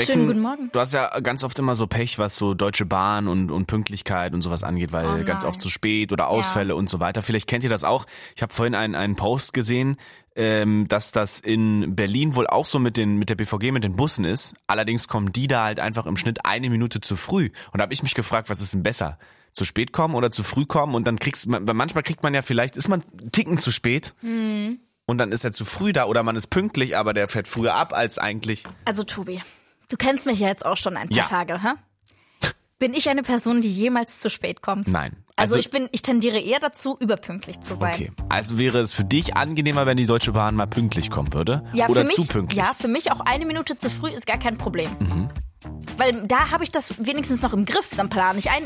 Schönen guten Morgen. Du hast ja ganz oft immer so Pech, was so Deutsche Bahn und Pünktlichkeit und sowas angeht, weil ganz oft zu spät oder Ausfälle und so weiter. Vielleicht kennt ihr das auch. Ich habe vorhin einen Post gesehen, dass das in Berlin wohl auch so mit der BVG, mit den Bussen ist. Allerdings kommen die da halt einfach im Schnitt 1 Minute zu früh. Und da habe ich mich gefragt, was ist denn besser? Zu spät kommen oder zu früh kommen? Und dann manchmal kriegt man ja vielleicht, ist man einen Ticken zu spät. Mhm. Und dann ist er zu früh da oder man ist pünktlich, aber der fährt früher ab als eigentlich. Also Tobi, du kennst mich ja jetzt auch schon ein paar Tage, hä? Bin ich eine Person, die jemals zu spät kommt? Nein. Also ich tendiere eher dazu, überpünktlich zu sein. Okay. Also wäre es für dich angenehmer, wenn die Deutsche Bahn mal pünktlich kommen würde? Ja, oder für mich, zu pünktlich? Ja, für mich auch 1 Minute zu früh ist gar kein Problem. Mhm. Weil da habe ich das wenigstens noch im Griff. Dann plane ich ein,